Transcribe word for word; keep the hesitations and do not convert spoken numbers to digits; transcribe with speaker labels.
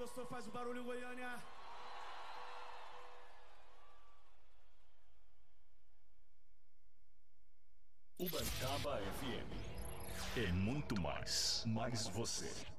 Speaker 1: gostou, faz o barulho, Goiânia.
Speaker 2: Ubatuba F M é muito mais, mais você.